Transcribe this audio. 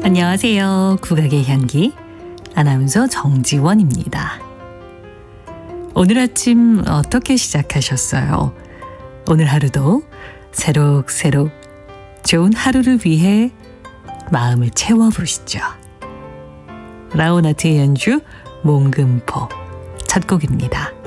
안녕하세요. 국악의 향기 아나운서 정지원입니다. 오늘 아침 어떻게 시작하셨어요? 오늘 하루도 새록새록 좋은 하루를 위해 마음을 채워보시죠. 라오나트의 연주 몽금포 첫 곡입니다.